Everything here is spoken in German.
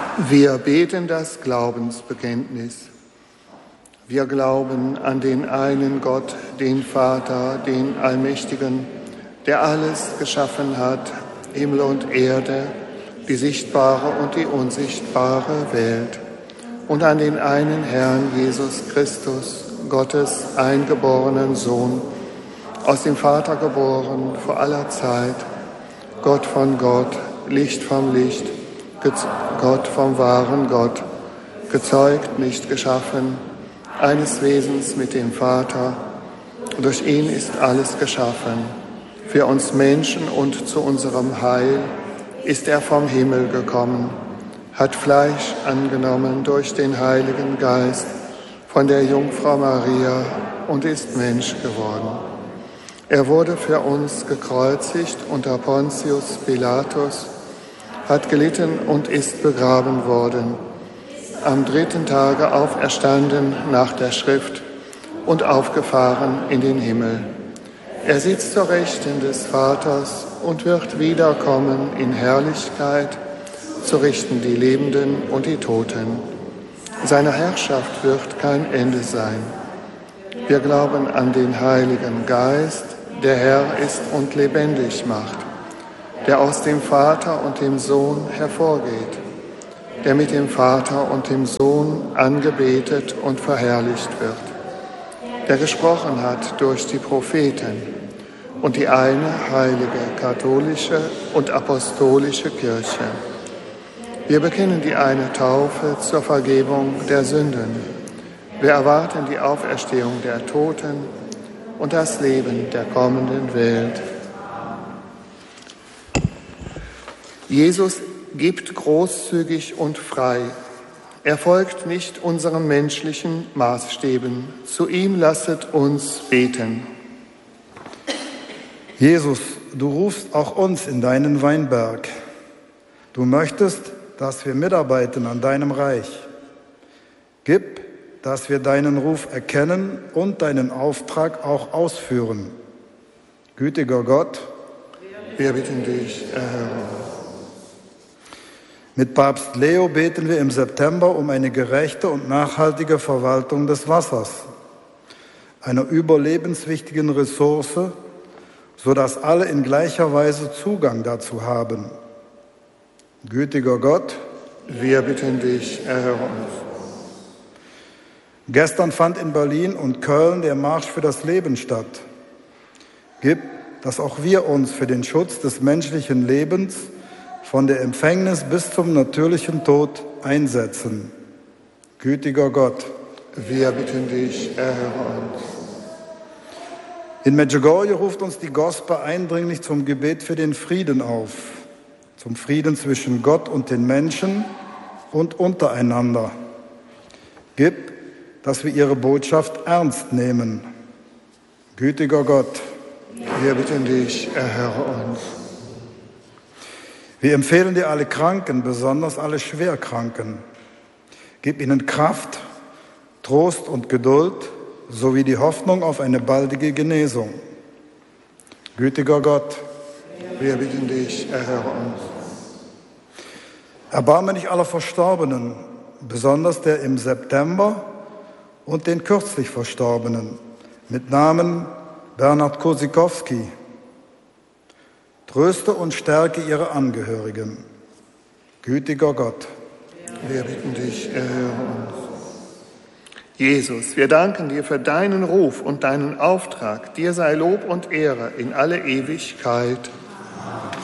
Wir beten das Glaubensbekenntnis. Wir glauben an den einen Gott, den Vater, den Allmächtigen, der alles geschaffen hat, Himmel und Erde, die sichtbare und die unsichtbare Welt. Und an den einen Herrn Jesus Christus, Gottes eingeborenen Sohn, aus dem Vater geboren vor aller Zeit, Gott von Gott, Licht vom Licht, Gott vom wahren Gott, gezeugt, nicht geschaffen, eines Wesens mit dem Vater. Durch ihn ist alles geschaffen. Für uns Menschen und zu unserem Heil ist er vom Himmel gekommen, hat Fleisch angenommen durch den Heiligen Geist von der Jungfrau Maria und ist Mensch geworden. Er wurde für uns gekreuzigt unter Pontius Pilatus, hat gelitten und ist begraben worden, am 3. Tage auferstanden nach der Schrift und aufgefahren in den Himmel. Er sitzt zur Rechten des Vaters und wird wiederkommen in Herrlichkeit, zu richten die Lebenden und die Toten. Seiner Herrschaft wird kein Ende sein. Wir glauben an den Heiligen Geist, der Herr ist und lebendig macht, der aus dem Vater und dem Sohn hervorgeht, der mit dem Vater und dem Sohn angebetet und verherrlicht wird, der gesprochen hat durch die Propheten und die eine heilige katholische und apostolische Kirche. Wir bekennen die eine Taufe zur Vergebung der Sünden. Wir erwarten die Auferstehung der Toten und das Leben der kommenden Welt. Jesus gibt großzügig und frei. Er folgt nicht unseren menschlichen Maßstäben. Zu ihm lasset uns beten. Jesus, du rufst auch uns in deinen Weinberg. Du möchtest, dass wir mitarbeiten an deinem Reich. Gib, dass wir deinen Ruf erkennen und deinen Auftrag auch ausführen. Gütiger Gott, wir bitten dich, erhöre. Mit Papst Leo beten wir im September um eine gerechte und nachhaltige Verwaltung des Wassers, einer überlebenswichtigen Ressource, sodass alle in gleicher Weise Zugang dazu haben. Gütiger Gott, wir bitten dich, erhöre uns. Gestern fand in Berlin und Köln der Marsch für das Leben statt. Gib, dass auch wir uns für den Schutz des menschlichen Lebens von der Empfängnis bis zum natürlichen Tod einsetzen. Gütiger Gott, wir bitten dich, erhöre uns. In Medjugorje ruft uns die Gospel eindringlich zum Gebet für den Frieden auf, zum Frieden zwischen Gott und den Menschen und untereinander. Gib, dass wir ihre Botschaft ernst nehmen. Gütiger Gott, wir bitten dich, erhöre uns. Wir empfehlen dir alle Kranken, besonders alle Schwerkranken. Gib ihnen Kraft, Trost und Geduld, sowie die Hoffnung auf eine baldige Genesung. Gütiger Gott, wir bitten dich, erhöre uns. Erbarme dich aller Verstorbenen, besonders der im September und den kürzlich Verstorbenen, mit Namen Bernhard Kosikowski. Tröste und stärke ihre Angehörigen. Gütiger Gott, wir bitten dich, erhöre uns. Jesus, wir danken dir für deinen Ruf und deinen Auftrag. Dir sei Lob und Ehre in alle Ewigkeit.